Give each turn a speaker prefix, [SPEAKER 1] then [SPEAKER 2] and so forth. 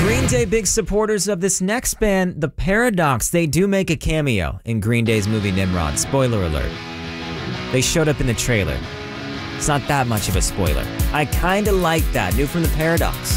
[SPEAKER 1] Green Day big supporters of this next band, The Paradox. They do make a cameo in Green Day's movie Nimrod. Spoiler alert. They showed up in the trailer. It's not that much of a spoiler. I kinda like that. New from The Paradox.